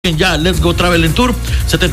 Ya, Let's Go Travel and Tour,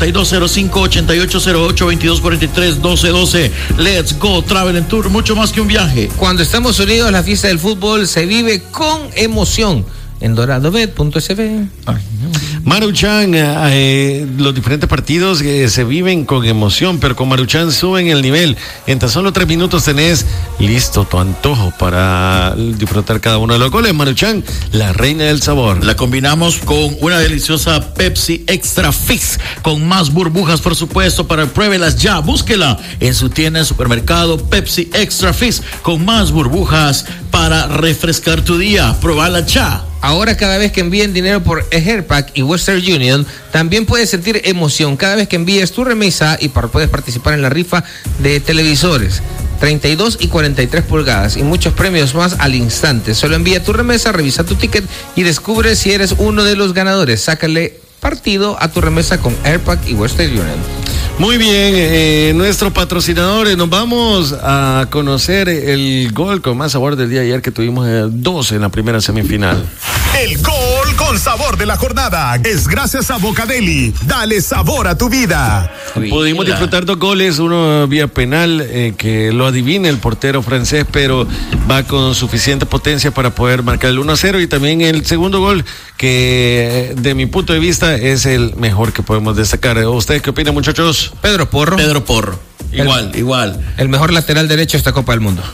7205-8808-2243-1212. Let's Go Travel and Tour, mucho más que un viaje. Cuando estamos unidos, la fiesta del fútbol se vive con emoción. En doradobet.sb. Maruchan, los diferentes partidos se viven con emoción, pero con Maruchan suben el nivel. En tan solo 3 minutos tenés listo tu antojo para disfrutar cada uno de los goles. Maruchan, la reina del sabor. La combinamos con una deliciosa Pepsi Extra Fix, con más burbujas, por supuesto, para pruébelas ya. Búsquela en su tienda, en supermercado. Pepsi Extra Fix, con más burbujas para refrescar tu día. Probala ya. Ahora, cada vez que envíen dinero por Airpack y Western Union, también puedes sentir emoción cada vez que envíes tu remesa y puedes participar en la rifa de televisores 32 y 43 pulgadas y muchos premios más al instante. Solo envía tu remesa, revisa tu ticket y descubre si eres uno de los ganadores. Sácale partido a tu remesa con Airpack y Western Union. Muy bien, nuestros patrocinadores, nos vamos a conocer el gol con más sabor del día de ayer, que tuvimos 2 en la primera semifinal. El gol con sabor de la jornada es gracias a Bocadeli. Dale sabor a tu vida. Pudimos disfrutar 2 goles, uno vía penal, que lo adivina el portero francés, pero va con suficiente potencia para poder marcar el 1-0, y también el segundo gol, que de mi punto de vista es el mejor que podemos destacar. ¿Ustedes qué opinan, muchachos? Pedro Porro. Igual. El mejor lateral derecho de esta Copa del Mundo.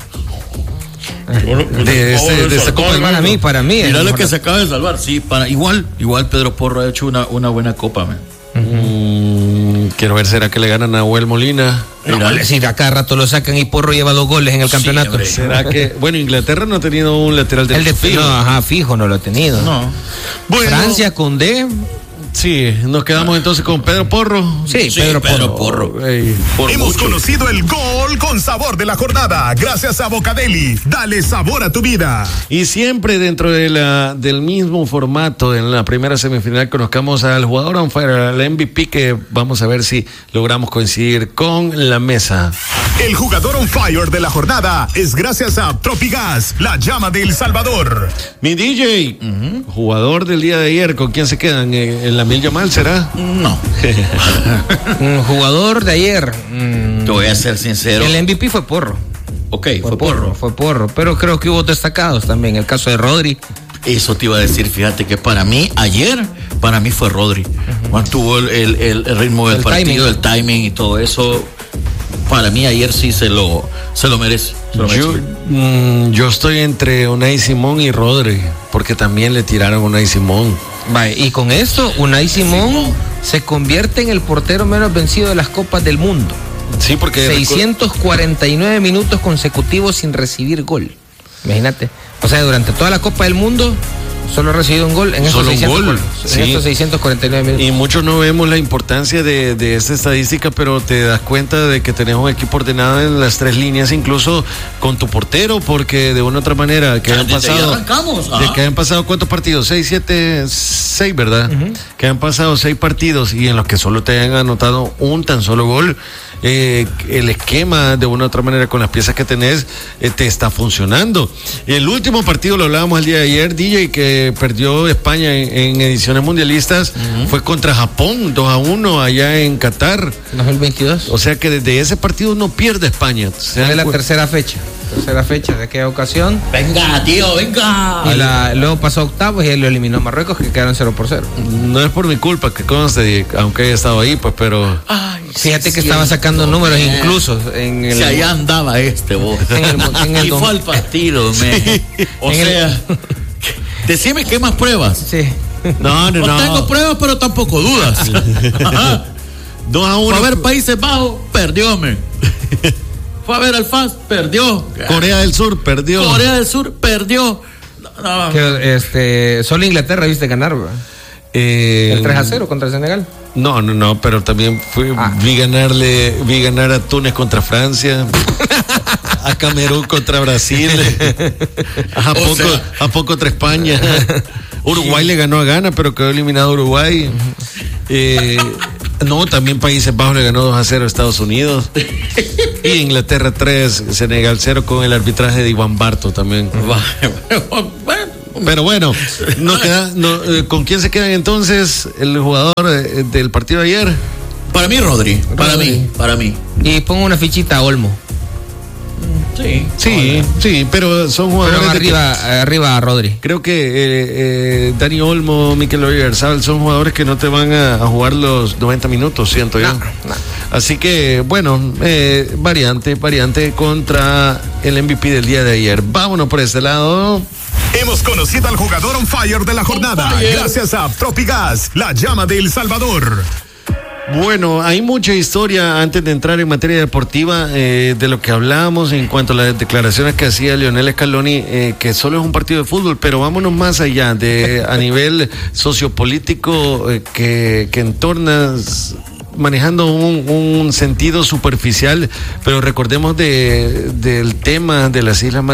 De esta Copa del Mundo. Para mí. Mira lo que se acaba de salvar. Sí, igual Pedro Porro ha hecho una buena Copa, man. Quiero ver, ¿será que le ganan a Huel Molina? No, si a cada rato lo sacan y Porro lleva 2 goles en el campeonato. Hombre. ¿Será que, bueno, Inglaterra no ha tenido un lateral derecho fijo? No, fijo no lo ha tenido. No. Bueno, Francia, Condé. Sí, nos quedamos entonces con Pedro Porro. Sí, Pedro Porro. Hemos conocido el gol con sabor de la jornada gracias a Bocadeli. Dale sabor a tu vida. Y siempre dentro de del mismo formato, en la primera semifinal conozcamos al jugador on fire, al MVP, que vamos a ver si logramos coincidir con la mesa. El jugador on fire de la jornada es gracias a Tropigas, la llama de El Salvador. Mi DJ, jugador del día de ayer, ¿con quién se quedan? ¿En la Mil Yamal será? No. Jugador de ayer. Te voy a ser sincero. El MVP fue Porro. Ok, fue Porro. Fue Porro, pero creo que hubo destacados también. El caso de Rodri. Eso te iba a decir, fíjate que ayer fue Rodri. Mantuvo el ritmo del partido, el timing y todo eso. Para mí ayer sí se lo merece. Yo estoy entre Unai Simón y Rodri, porque también le tiraron a Unai Simón. Vale, y con esto Unai Simón se convierte en el portero menos vencido de las Copas del Mundo. Sí, porque 649 minutos consecutivos sin recibir gol. Imagínate. O sea, durante toda la Copa del Mundo solo ha recibido un gol en estos 649 minutos. Y muchos no vemos la importancia de esta estadística, pero te das cuenta de que tenés un equipo ordenado en las 3 líneas, incluso con tu portero, porque de una u otra manera que han pasado ¿cuántos partidos? 6, ¿verdad? Que han pasado 6 partidos y en los que solo te hayan anotado un tan solo gol. El esquema de una u otra manera con las piezas que tenés te está funcionando. El último partido lo hablábamos el día de ayer, DJ, que perdió España en ediciones mundialistas, fue contra Japón 2-1 allá en Qatar 2022. O sea que desde ese partido no pierde España. Es la tercera fecha de aquella ocasión. Venga, tío, venga. Y luego pasó a octavos y él lo eliminó a Marruecos, que quedaron 0-0. No es por mi culpa, que conste, aunque haya estado ahí, pues, pero fíjate que estaba sacando números incluso en el... Si allá andaba vos. Y fue al partido, decime qué más pruebas. Sí. No tengo pruebas, pero tampoco dudas. 2-1. Fue a ver Países Bajos, perdió, Fue a ver al FAS, perdió. Corea del Sur, perdió. Solo Inglaterra viste ganar, ¿verdad? El 3-0 contra el Senegal. No, pero también vi ganar a Túnez contra Francia, a Camerún contra Brasil, a poco contra España. Uruguay le ganó a Ghana, pero quedó eliminado Uruguay. También Países Bajos le ganó 2-0 a Estados Unidos. Y Inglaterra 3, Senegal 0, con el arbitraje de Iván Barto también. Bueno, Pero bueno, ¿con quién se quedan entonces el jugador del partido de ayer? Para mí, Rodri. Para mí. Y pongo una fichita a Olmo. Sí, pero son jugadores. Pero arriba a Rodri. Creo que Dani Olmo, Mikel Oyarzabal son jugadores que no te van a jugar los 90 minutos, siento yo. No. Así que, bueno, variante contra el MVP del día de ayer. Vámonos por este lado. Hemos conocido al jugador on fire de la jornada gracias a Tropigas, la llama de El Salvador. Bueno, hay mucha historia antes de entrar en materia deportiva de lo que hablábamos en cuanto a las declaraciones que hacía Lionel Scaloni, que solo es un partido de fútbol, pero vámonos más allá a nivel sociopolítico que entorna manejando un sentido superficial, pero recordemos del tema de las Islas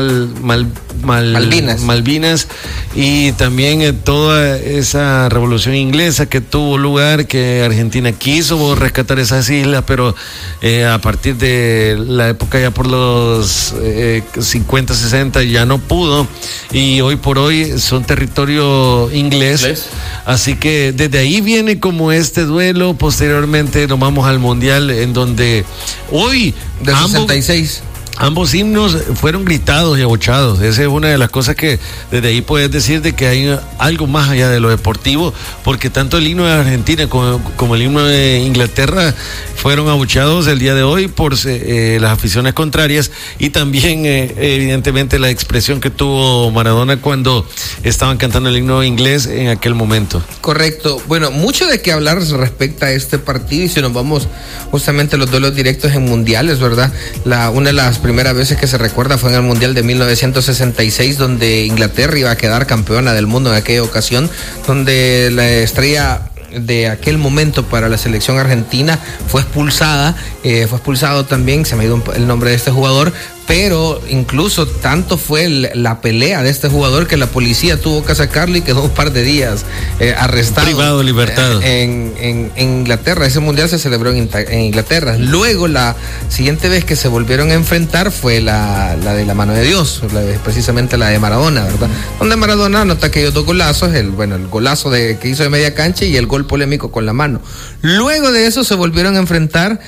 Malvinas y también toda esa revolución inglesa que tuvo lugar, que Argentina quiso rescatar esas islas, pero a partir de la época ya por los 50, 60 ya no pudo, y hoy por hoy son territorio inglés. Así que desde ahí viene como este duelo. Posteriormente nos vamos al Mundial, en donde hoy de 66 ambos himnos fueron gritados y abochados. Esa es una de las cosas que desde ahí puedes decir de que hay algo más allá de lo deportivo, porque tanto el himno de Argentina como el himno de Inglaterra fueron abuchados el día de hoy por las aficiones contrarias, y también evidentemente la expresión que tuvo Maradona cuando estaban cantando el himno inglés en aquel momento. Correcto. Bueno, mucho de qué hablar respecto a este partido, y si nos vamos justamente a los duelos directos en mundiales, ¿verdad? Una de las primeras veces que se recuerda fue en el Mundial de 1966, donde Inglaterra iba a quedar campeona del mundo en aquella ocasión, donde la estrella de aquel momento para la selección argentina fue expulsado también, se me ha ido el nombre de este jugador, pero incluso tanto fue la pelea de este jugador que la policía tuvo que sacarlo y quedó un par de días arrestado. Privado de libertad. En Inglaterra. Ese mundial se celebró en Inglaterra. Luego la siguiente vez que se volvieron a enfrentar fue la de la mano de Dios, precisamente la de Maradona, ¿verdad? Donde Maradona anota aquellos dos golazos, el golazo que hizo de media cancha y el gol polémico con la mano. Luego de eso se volvieron a enfrentar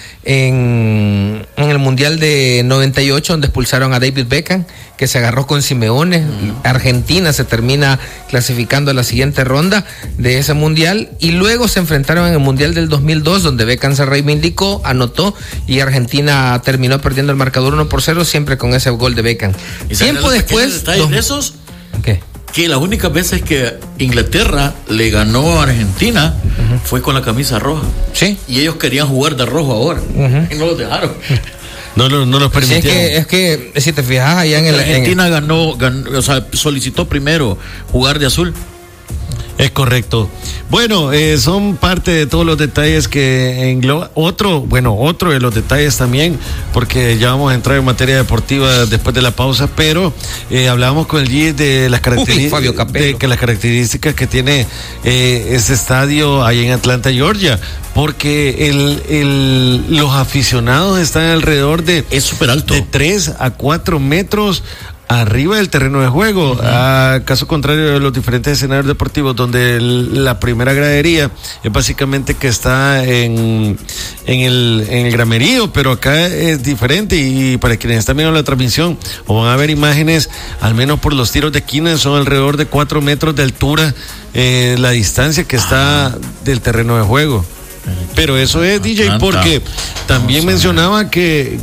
en el mundial de 98, donde expulsaron a David Beckham, que se agarró con Simeone. Argentina se termina clasificando a la siguiente ronda de ese mundial, y luego se enfrentaron en el mundial del 2002, donde Beckham se reivindicó, anotó, y Argentina terminó perdiendo el marcador 1-0, siempre con ese gol de Beckham. Tiempo después de esos, ¿qué? Que las únicas veces que Inglaterra le ganó a Argentina fue con la camisa roja. Sí. Y ellos querían jugar de rojo ahora. Y no los dejaron. No los permitieron. Sí, es que si te fijas allá en Argentina ganó, o sea, solicitó primero jugar de azul. Es correcto. Bueno, son parte de todos los detalles que engloba. Otro de los detalles también, porque ya vamos a entrar en materia deportiva después de la pausa, pero hablábamos con el G de las características que tiene ese estadio ahí en Atlanta, Georgia, porque los aficionados están alrededor de... Es súper alto. De 3 a 4 metros arriba del terreno de juego, a caso contrario de los diferentes escenarios deportivos, donde la primera gradería es básicamente que está en el gramerío, pero acá es diferente, y para quienes están viendo la transmisión o van a ver imágenes, al menos por los tiros de esquina, son alrededor de 4 metros de altura la distancia que está del terreno de juego. Pero eso es, DJ, porque también mencionaba que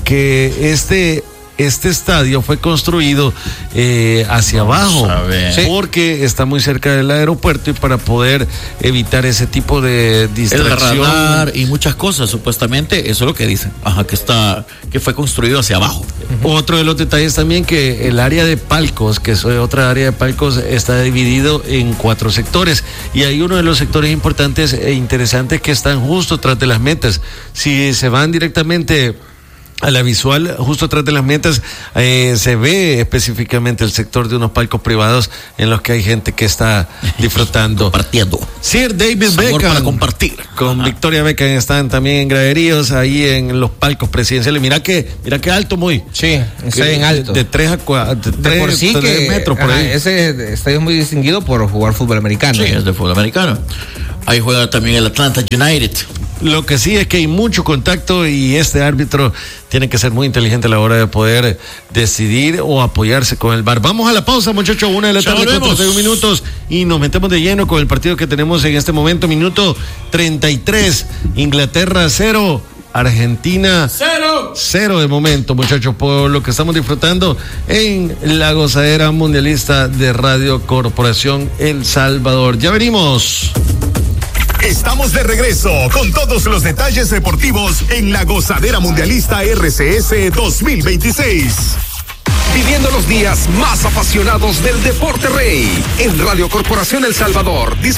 este estadio fue construido hacia abajo, porque está muy cerca del aeropuerto, y para poder evitar ese tipo de distracción. El radar y muchas cosas, supuestamente, eso es lo que dicen. Que fue construido hacia abajo. Otro de los detalles también, que el área de palcos, que es otra área de palcos, está dividido en 4 sectores, y hay uno de los sectores importantes e interesantes que están justo tras de las metas. Si se van directamente a la visual, justo atrás de las metas, se ve específicamente el sector de unos palcos privados en los que hay gente que está disfrutando. Compartiendo. Sir David Sabor Beckham. para compartir. Con Victoria Beckham están también en graderíos, ahí en los palcos presidenciales. Mira que alto muy. Sí, está bien alto. De 3 a 4, de por sí 3 metros por ahí. Ese estadio es muy distinguido por jugar fútbol americano. Sí, es de fútbol americano. Ahí juega también el Atlanta United. Lo que sí es que hay mucho contacto y este árbitro tiene que ser muy inteligente a la hora de poder decidir o apoyarse con el VAR. Vamos a la pausa, muchachos, 1:31 y nos metemos de lleno con el partido que tenemos en este momento, minuto 33, Inglaterra 0, Argentina 0 de momento, muchachos, por lo que estamos disfrutando en la gozadera mundialista de Radio Corporación El Salvador. Ya venimos. Estamos de regreso con todos los detalles deportivos en la Gozadera Mundialista RCS 2026. Viviendo los días más apasionados del deporte rey en Radio Corporación El Salvador.